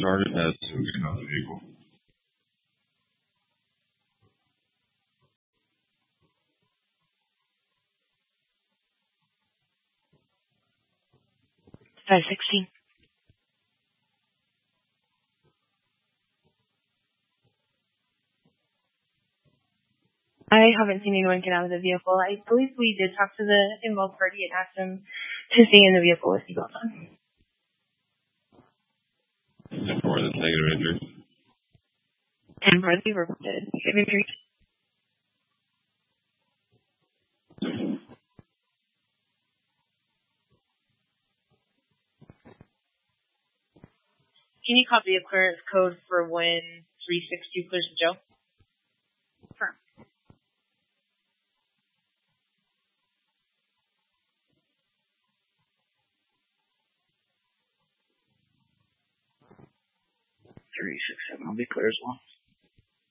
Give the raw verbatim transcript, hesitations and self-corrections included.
Target has to get out of the vehicle. five sixteen. I haven't seen anyone get out of the vehicle. I believe we did talk to the involved party and asked them to stay in the vehicle with seatbelts on. For the negative injuries. And for the reported negative injuries. Can you copy a clearance code for when three sixty clears to Joe? Firm. three six seven, I'll be clear as well.